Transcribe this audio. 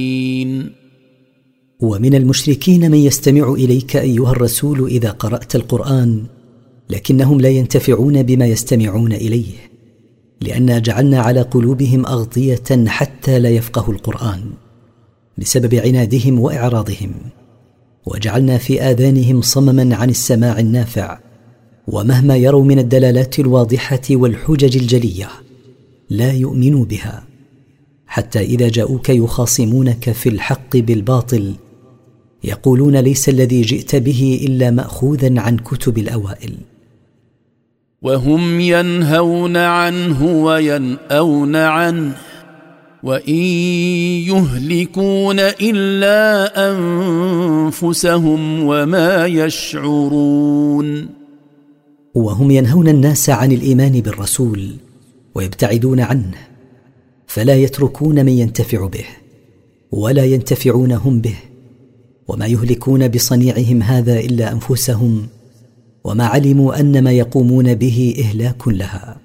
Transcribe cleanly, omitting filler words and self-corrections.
ومن المشركين من يستمع إليك أيها الرسول إذا قرأت القرآن، لكنهم لا ينتفعون بما يستمعون إليه، لأننا جعلنا على قلوبهم أغطية حتى لا يفقهوا القرآن بسبب عنادهم وإعراضهم، وجعلنا في آذانهم صمما عن السماع النافع، ومهما يروا من الدلالات الواضحة والحجج الجلية لا يؤمنوا بها، حتى إذا جاءوك يخاصمونك في الحق بالباطل يقولون ليس الذي جئت به إلا مأخوذا عن كتب الأوائل. وهم ينهون عنه وينأون عنه وإن يهلكون إلا أنفسهم وما يشعرون. وهم ينهون الناس عن الإيمان بالرسول ويبتعدون عنه، فلا يتركون من ينتفع به ولا ينتفعون هم به، وما يهلكون بصنيعهم هذا إلا أنفسهم، وما علموا أن ما يقومون به إهلاك لها.